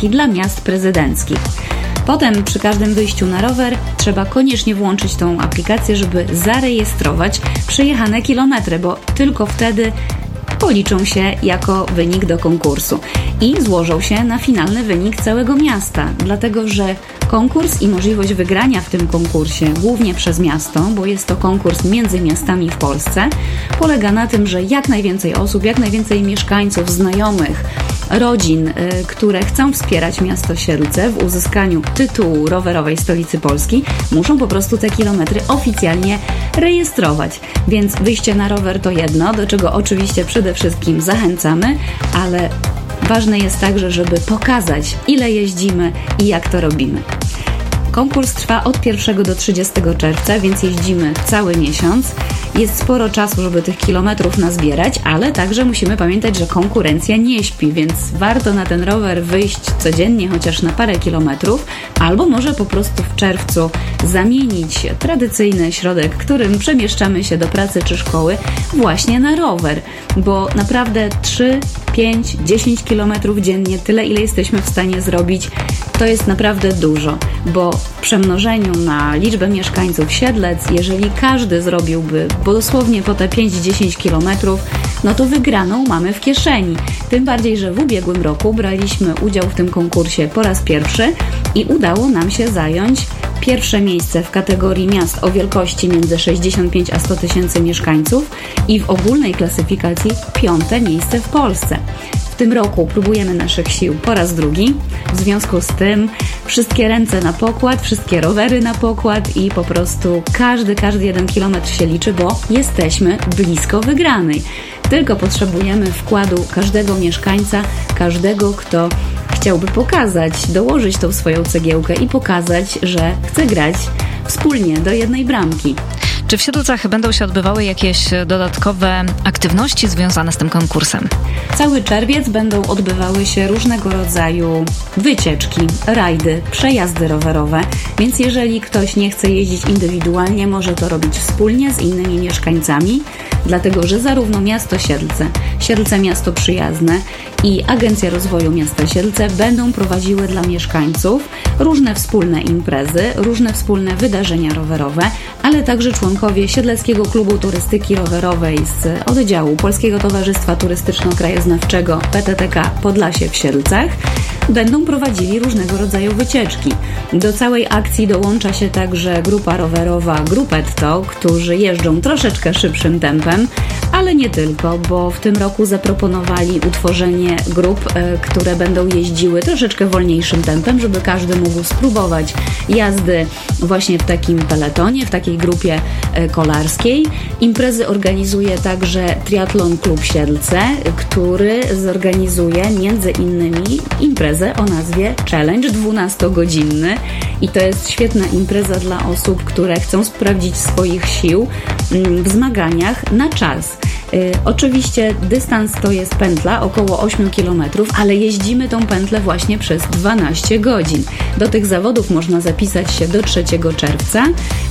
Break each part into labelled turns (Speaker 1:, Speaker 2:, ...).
Speaker 1: Polski dla miast prezydenckich. Potem przy każdym wyjściu na rower trzeba koniecznie włączyć tą aplikację, żeby zarejestrować przejechane kilometry, bo tylko wtedy policzą się jako wynik do konkursu i złożą się na finalny wynik całego miasta, dlatego że konkurs i możliwość wygrania w tym konkursie, głównie przez miasto, bo jest to konkurs między miastami w Polsce, polega na tym, że jak najwięcej osób, jak najwięcej mieszkańców, znajomych, rodzin, które chcą wspierać miasto Siedlce w uzyskaniu tytułu rowerowej stolicy Polski, muszą po prostu te kilometry oficjalnie rejestrować. Więc wyjście na rower to jedno, do czego oczywiście przede wszystkim zachęcamy, ale ważne jest także, żeby pokazać, ile jeździmy i jak to robimy. Konkurs trwa od 1 do 30 czerwca, więc jeździmy cały miesiąc. Jest sporo czasu, żeby tych kilometrów nazbierać, ale także musimy pamiętać, że konkurencja nie śpi, więc warto na ten rower wyjść codziennie, chociaż na parę kilometrów, albo może po prostu w czerwcu zamienić tradycyjny środek, którym przemieszczamy się do pracy czy szkoły, właśnie na rower, bo naprawdę 3, 5, 10 kilometrów dziennie, tyle ile jesteśmy w stanie zrobić, to jest naprawdę dużo, bo w przemnożeniu na liczbę mieszkańców Siedlec, jeżeli każdy zrobiłby dosłownie po te 5-10 kilometrów, no to wygraną mamy w kieszeni. Tym bardziej, że w ubiegłym roku braliśmy udział w tym konkursie po raz pierwszy i udało nam się zająć pierwsze miejsce w kategorii miast o wielkości między 65 a 100 tysięcy mieszkańców i w ogólnej klasyfikacji 5. miejsce w Polsce. W tym roku próbujemy naszych sił po raz drugi. W związku z tym wszystkie ręce na pokład, wszystkie rowery na pokład i po prostu każdy jeden kilometr się liczy, bo jesteśmy blisko wygranej. Tylko potrzebujemy wkładu każdego mieszkańca, każdego, kto chciałby dołożyć tą swoją cegiełkę i pokazać, że chce grać wspólnie do jednej bramki.
Speaker 2: Czy w Siedlcach będą się odbywały jakieś dodatkowe aktywności związane z tym konkursem?
Speaker 1: Cały czerwiec będą odbywały się różnego rodzaju wycieczki, rajdy, przejazdy rowerowe, więc jeżeli ktoś nie chce jeździć indywidualnie, może to robić wspólnie z innymi mieszkańcami, dlatego że zarówno miasto Siedlce miasto przyjazne i Agencja Rozwoju Miasta Siedlce będą prowadziły dla mieszkańców różne wspólne imprezy, różne wspólne wydarzenia rowerowe, ale także członkowie Siedleckiego Klubu Turystyki Rowerowej z oddziału Polskiego Towarzystwa Turystyczno-Krajoznawczego PTTK Podlasie w Siedlcach będą prowadzili różnego rodzaju wycieczki. Do całej akcji dołącza się także grupa rowerowa Grupetto, którzy jeżdżą troszeczkę szybszym tempem, ale nie tylko, bo w tym roku zaproponowali utworzenie grup, które będą jeździły troszeczkę wolniejszym tempem, żeby każdy mógł spróbować jazdy właśnie w takim peletonie, w takiej grupie kolarskiej. Imprezy organizuje także Triathlon Klub Siedlce, który zorganizuje między innymi imprezę o nazwie Challenge 12-godzinny i to jest świetna impreza dla osób, które chcą sprawdzić swoich sił w zmaganiach na czas. Oczywiście dystans to jest pętla około 8 km, ale jeździmy tą pętlę właśnie przez 12 godzin. Do tych zawodów można zapisać się do 3 czerwca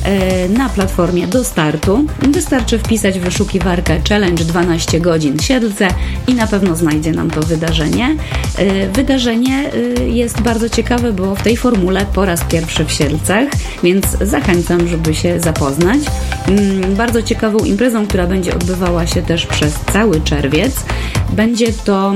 Speaker 1: na platformie Do Startu. Wystarczy wpisać w wyszukiwarkę Challenge 12 godzin Siedlce i na pewno znajdzie nam to wydarzenie. Wydarzenie jest bardzo ciekawe, bo w tej formule po raz pierwszy w Siedlcach, więc zachęcam, żeby się zapoznać. Bardzo ciekawą imprezą, która będzie odbywała się też przez cały czerwiec, będzie to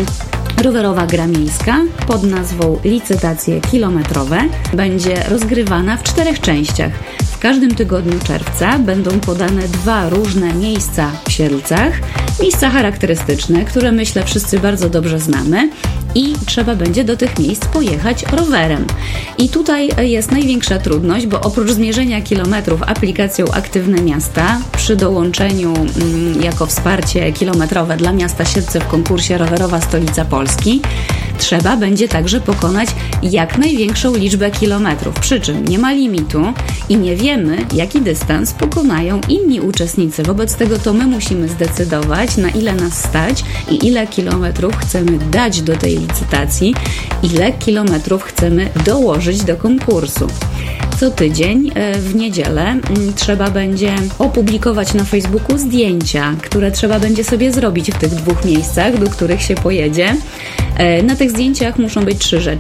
Speaker 1: rowerowa gra miejska pod nazwą Licytacje Kilometrowe. Będzie rozgrywana w 4 częściach. W każdym tygodniu czerwca będą podane 2 różne miejsca w Siedlcach, miejsca charakterystyczne, które myślę wszyscy bardzo dobrze znamy i trzeba będzie do tych miejsc pojechać rowerem. I tutaj jest największa trudność, bo oprócz zmierzenia kilometrów aplikacją Aktywne Miasta przy dołączeniu jako wsparcie kilometrowe dla miasta Siedlce w konkursie Rowerowa Stolica Polski, trzeba będzie także pokonać jak największą liczbę kilometrów, przy czym nie ma limitu i nie wiemy, jaki dystans pokonają inni uczestnicy. Wobec tego to my musimy zdecydować, na ile nas stać i ile kilometrów chcemy dać do tej licytacji, ile kilometrów chcemy dołożyć do konkursu. Co tydzień w niedzielę trzeba będzie opublikować na Facebooku zdjęcia, które trzeba będzie sobie zrobić w tych 2 miejscach, do których się pojedzie. Na tych zdjęciach muszą być 3 rzeczy.